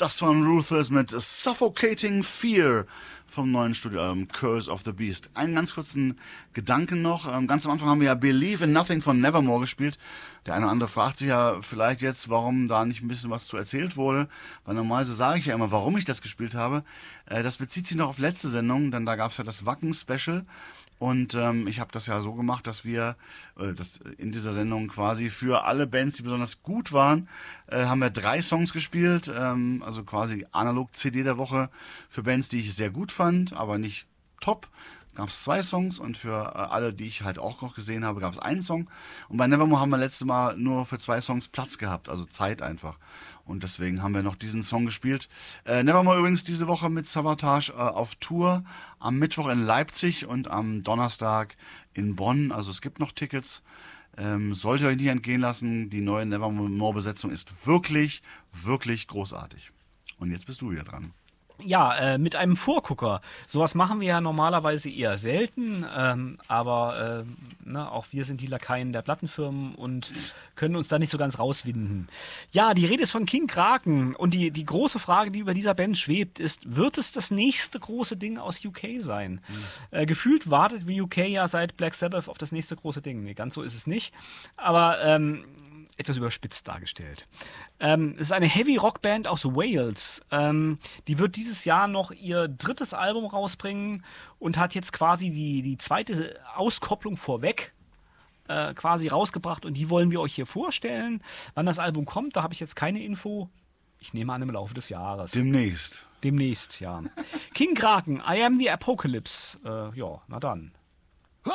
Das waren Ruthless mit Suffocating Fear vom neuen Studioalbum Curse of the Beast. Einen ganz kurzen Gedanken noch. Ganz am Anfang haben wir ja Believe in Nothing von Nevermore gespielt. Der eine oder andere fragt sich ja vielleicht jetzt, warum da nicht ein bisschen was zu erzählt wurde. Weil normalerweise sage ich ja immer, warum ich das gespielt habe. Das bezieht sich noch auf letzte Sendung, denn da gab es ja das Wacken-Special. Und ich habe das ja so gemacht, dass wir in dieser Sendung quasi für alle Bands, die besonders gut waren, haben wir 3 Songs gespielt. Also quasi Analog-CD der Woche für Bands, die ich sehr gut fand, aber nicht top. Gab es 2 Songs und für alle, die ich halt auch noch gesehen habe, gab es einen Song. Und bei Nevermore haben wir letztes Mal nur für 2 Songs Platz gehabt, also Zeit einfach. Und deswegen haben wir noch diesen Song gespielt. Nevermore übrigens diese Woche mit Savatage auf Tour. Am Mittwoch in Leipzig und am Donnerstag in Bonn. Also es gibt noch Tickets. Solltet ihr euch nicht entgehen lassen. Die neue Nevermore-Besetzung ist wirklich, wirklich großartig. Und jetzt bist du wieder dran. Ja, mit einem Vorgucker. Sowas machen wir ja normalerweise eher selten, aber auch wir sind die Lakaien der Plattenfirmen und können uns da nicht so ganz rauswinden. Ja, die Rede ist von King Kraken und die große Frage, die über dieser Band schwebt, ist, wird es das nächste große Ding aus UK sein? Gefühlt wartet UK ja seit Black Sabbath auf das nächste große Ding. Nee, ganz so ist es nicht, aber etwas überspitzt dargestellt. Es ist eine Heavy-Rock-Band aus Wales. Die wird dieses Jahr noch ihr 3. Album rausbringen und hat jetzt quasi die zweite Auskopplung vorweg quasi rausgebracht und die wollen wir euch hier vorstellen. Wann das Album kommt, da habe ich jetzt keine Info. Ich nehme an, im Laufe des Jahres. Demnächst, ja. King Kraken, I Am the Apocalypse. Ja, na dann.